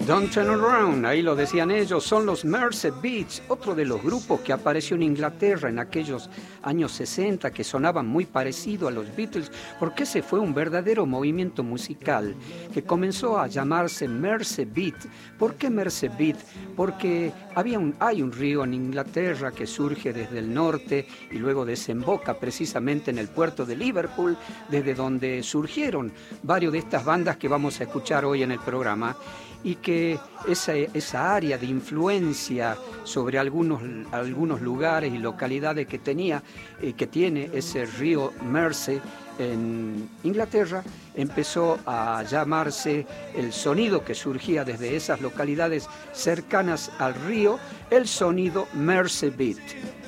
Don't Turn Around, ahí lo decían ellos, son los Mersey Beats, otro de los grupos que apareció en Inglaterra en aquellos años 60 que sonaban muy parecido a los Beatles, porque ese fue un verdadero movimiento musical que comenzó a llamarse Mersey Beat. ¿Por qué Mersey Beat? Porque hay un río en Inglaterra que surge desde el norte y luego desemboca precisamente en el puerto de Liverpool, desde donde surgieron varios de estas bandas que vamos a escuchar hoy en el programa, y que esa área de influencia sobre algunos lugares y localidades que tiene ese río Mersey en Inglaterra, empezó a llamarse el sonido que surgía desde esas localidades cercanas al río, el sonido Mersey Beat.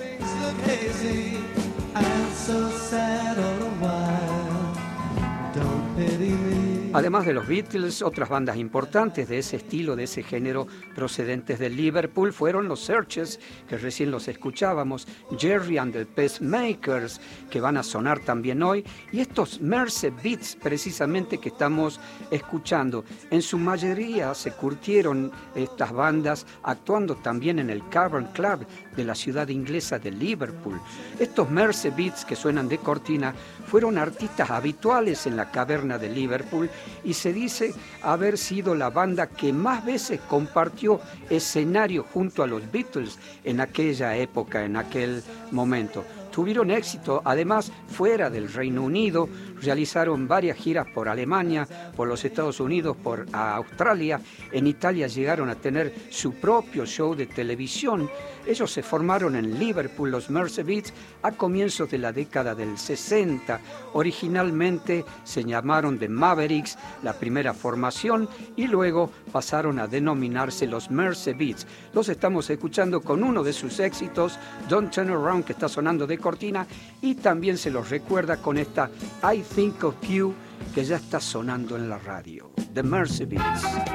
Además de los Beatles, otras bandas importantes de ese estilo, de ese género, procedentes de Liverpool, fueron los Searchers, que recién los escuchábamos, Gerry and the Pacemakers, que van a sonar también hoy, y estos Mersey Beats, precisamente, que estamos escuchando. En su mayoría se curtieron estas bandas actuando también en el Cavern Club de la ciudad inglesa de Liverpool. Estos Mersey Beats, que suenan de cortina, fueron artistas habituales en la caverna de Liverpool y se dice haber sido la banda que más veces compartió escenario junto a los Beatles en aquella época, en aquel momento. Tuvieron éxito, además, fuera del Reino Unido, realizaron varias giras por Alemania, por los Estados Unidos, por Australia. En Italia llegaron a tener su propio show de televisión. Ellos se formaron en Liverpool, los Mersey Beats, a comienzos de la década del 60. Originalmente se llamaron The Mavericks, la primera formación, y luego pasaron a denominarse los Mersey Beats. Los estamos escuchando con uno de sus éxitos, Don't Turn Around, que está sonando de cortina, y también se los recuerda con esta I Think of You, que ya está sonando en la radio. The Mersey Beats.